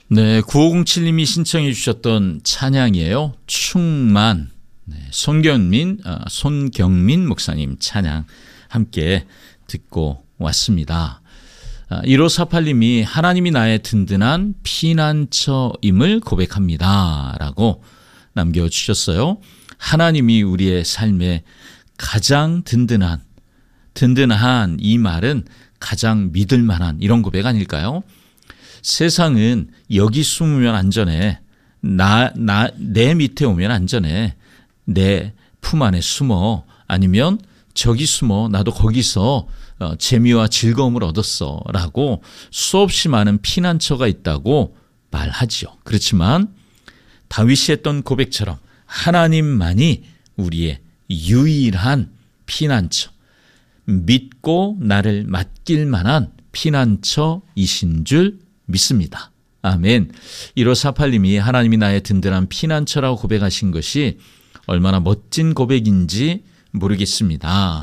네, 9507님이 신청해 주셨던 찬양이에요. 충만. 네, 손경민 목사님 찬양 함께 듣고 왔습니다. 1548님이 하나님이 나의 든든한 피난처임을 고백합니다 라고 남겨주셨어요. 하나님이 우리의 삶에 가장 든든한 이 말은 가장 믿을 만한 이런 고백 아닐까요? 세상은 여기 숨으면 안전해. 내 밑에 오면 안전해. 내 품 안에 숨어. 아니면 저기 숨어. 나도 거기서 재미와 즐거움을 얻었어. 라고 수없이 많은 피난처가 있다고 말하지요. 그렇지만 다윗이 했던 고백처럼 하나님만이 우리의 유일한 피난처, 믿고 나를 맡길 만한 피난처이신 줄 믿습니다. 아멘. 1548님이 하나님이 나의 든든한 피난처라고 고백하신 것이 얼마나 멋진 고백인지 모르겠습니다.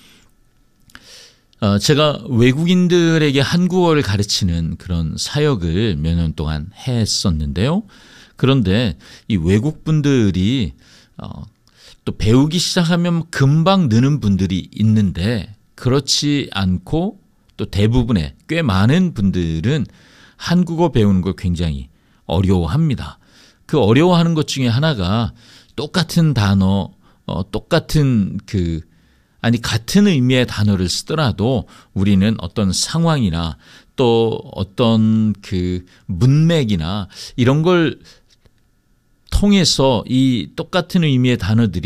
제가 외국인들에게 한국어를 가르치는 그런 사역을 몇 년 동안 했었는데요. 그런데 이 외국분들이 또 배우기 시작하면 금방 느는 분들이 있는데 그렇지 않고 또 대부분의 꽤 많은 분들은 한국어 배우는 걸 굉장히 어려워합니다. 그 어려워하는 것 중에 하나가 똑같은 단어, 같은 의미의 단어를 쓰더라도 우리는 어떤 상황이나 또 어떤 문맥이나 이런 걸 통해서 이 똑같은 의미의 단어들이